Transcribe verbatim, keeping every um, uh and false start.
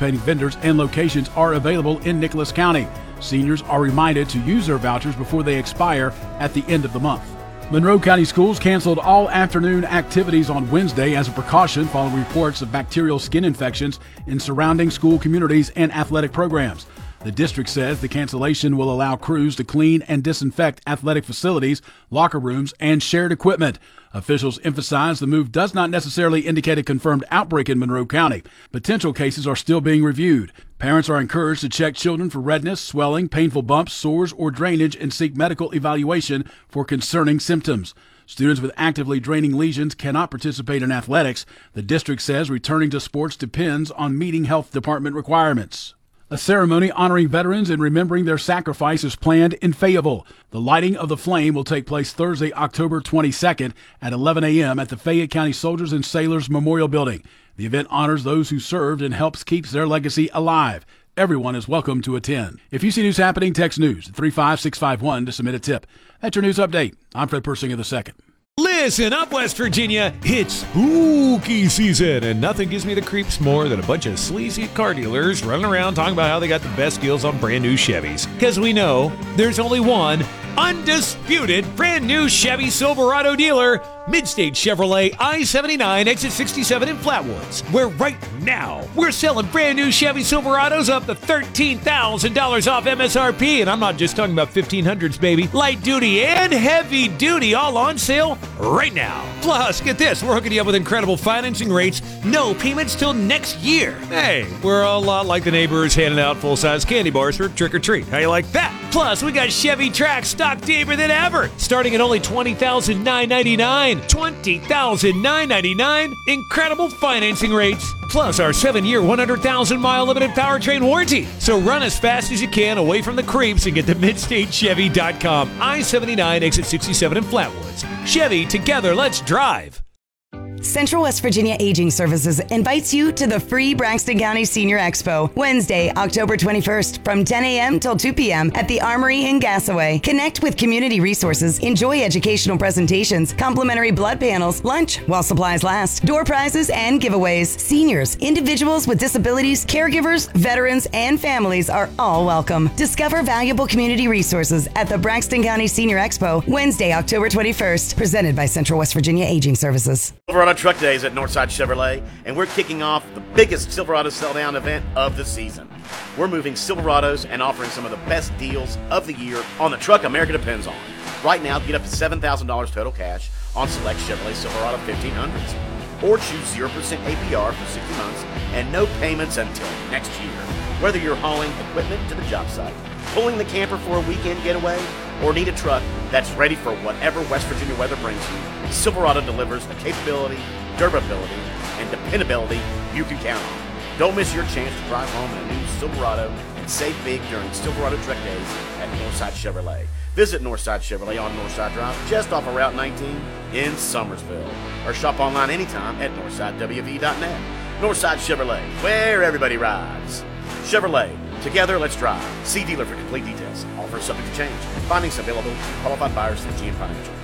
participating vendors and locations are available in Nicholas County. Seniors are reminded to use their vouchers before they expire at the end of the month. Monroe County Schools canceled all afternoon activities on Wednesday as a precaution following reports of bacterial skin infections in surrounding school communities and athletic programs. The district says the cancellation will allow crews to clean and disinfect athletic facilities, locker rooms, and shared equipment. Officials emphasize the move does not necessarily indicate a confirmed outbreak in Monroe County. Potential cases are still being reviewed. Parents are encouraged to check children for redness, swelling, painful bumps, sores, or drainage and seek medical evaluation for concerning symptoms. Students with actively draining lesions cannot participate in athletics. The district says returning to sports depends on meeting health department requirements. A ceremony honoring veterans and remembering their sacrifice is planned in Fayetteville. The lighting of the flame will take place Thursday, October twenty-second at eleven a.m. at the Fayette County Soldiers and Sailors Memorial Building. The event honors those who served and helps keep their legacy alive. Everyone is welcome to attend. If you see news happening, text news at three five six five one to submit a tip. That's your news update. I'm Fred Persinger the second. Listen up, West Virginia. It's spooky season, and nothing gives me the creeps more than a bunch of sleazy car dealers running around talking about how they got the best deals on brand new Chevys. Because we know there's only one undisputed brand new Chevy Silverado dealer, Midstate Chevrolet I seventy-nine, exit sixty-seven in Flatwoods, where right now we're selling brand new Chevy Silverados up to thirteen thousand dollars off M S R P. And I'm not just talking about fifteen hundreds, baby. Light duty and heavy duty all on sale right now. Plus, get this, we're hooking you up with incredible financing rates, no payments till next year. Hey, we're a lot like the neighbors handing out full-size candy bars for trick or treat. How you like that? Plus, we got Chevy Trax stock deeper than ever, starting at only twenty thousand nine hundred ninety-nine dollars. twenty thousand nine hundred ninety-nine dollars. Incredible financing rates. Plus our seven-year, one hundred thousand mile limited powertrain warranty. So run as fast as you can away from the creeps and get to midstate chevy dot com. I seventy-nine, exit sixty-seven in Flatwoods. Chevy, together, let's drive. Central West Virginia Aging Services invites you to the free Braxton County Senior Expo, Wednesday, October twenty-first, from ten a.m. till two p.m. at the Armory in Gassaway. Connect with community resources, enjoy educational presentations, complimentary blood panels, lunch while supplies last, door prizes, and giveaways. Seniors, individuals with disabilities, caregivers, veterans, and families are all welcome. Discover valuable community resources at the Braxton County Senior Expo, Wednesday, October twenty-first, presented by Central West Virginia Aging Services. Silverado Truck Days at Northside Chevrolet, and we're kicking off the biggest Silverado sell-down event of the season. We're moving Silverados and offering some of the best deals of the year on the truck America depends on. Right now, get up to seven thousand dollars total cash on select Chevrolet Silverado fifteen hundreds. Or choose zero percent A P R for sixty months and no payments until next year. Whether you're hauling equipment to the job site, pulling the camper for a weekend getaway, or need a truck that's ready for whatever West Virginia weather brings you, Silverado delivers the capability, durability, and dependability you can count on. Don't miss your chance to drive home in a new Silverado and save big during Silverado Truck Days at Northside Chevrolet. Visit Northside Chevrolet on Northside Drive just off of Route nineteen in Summersville, or shop online anytime at northside w v dot net. Northside Chevrolet, where everybody rides. Chevrolet, together let's drive. See dealer for complete details. Offer subject to change. Findings available to qualified buyers through G M Financial.